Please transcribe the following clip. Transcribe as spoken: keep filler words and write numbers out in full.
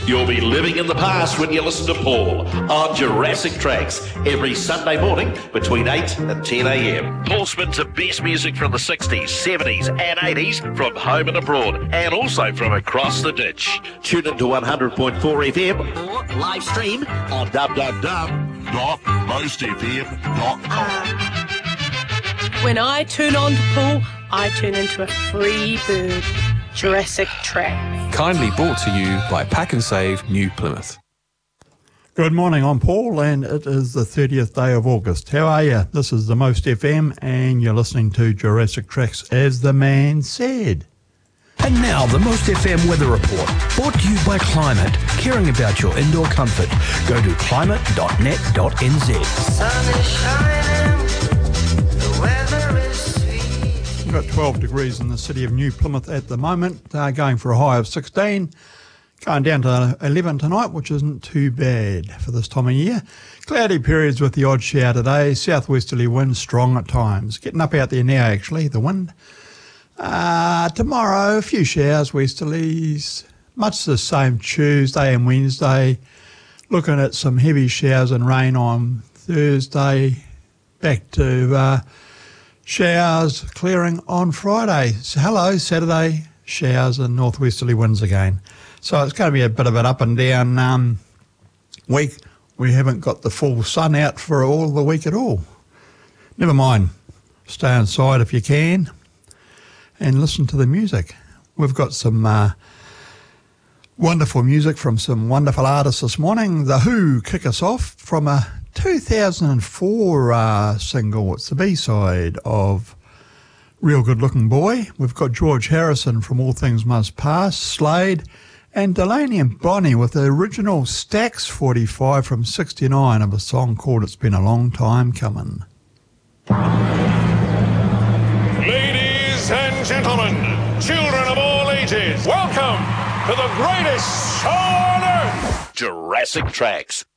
You'll be living in the past when you listen to Paul on Jurassic Tracks every Sunday morning between eight and ten a.m. Paul spins the best music from the sixties, seventies and eighties from home and abroad, and also from across the ditch. Tune into one hundred point four F M or live stream on w w w dot most f m dot com. When I turn on to Paul, I turn into a free bird. Jurassic Track. Kindly brought to you by Pack and Save New Plymouth. Good morning, I'm Paul, and it is the thirtieth day of August. How are you? This is the Most F M, and you're listening to Jurassic Tracks, as the man said. And now, the Most F M Weather Report, brought to you by Climate, caring about your indoor comfort. Go to climate dot net dot n z. Sun is shining, the weather is sweet. We've got twelve degrees in the city of New Plymouth at the moment, uh, going for a high of sixteen. Going down to eleven tonight, which isn't too bad for this time of year. Cloudy periods with the odd shower today. Southwesterly wind strong at times. Getting up out there now, actually, the wind. Uh, tomorrow, a few showers, westerlies. Much the same Tuesday and Wednesday. Looking at some heavy showers and rain on Thursday. Back to uh, showers clearing on Friday. So, hello, Saturday, showers and northwesterly winds again. So it's going to be a bit of an up and down um, week. We haven't got the full sun out for all the week at all. Never mind. Stay inside if you can and listen to the music. We've got some uh, wonderful music from some wonderful artists this morning. The Who kick us off from a two thousand four uh, single. It's the B-side of Real Good Looking Boy. We've got George Harrison from All Things Must Pass, Slade, and Delaney and Bonnie with the original Stax forty-five from sixty-nine of a song called It's Been a Long Time Coming. Ladies and gentlemen, children of all ages, welcome to the greatest show on earth! Jurassic Tracks.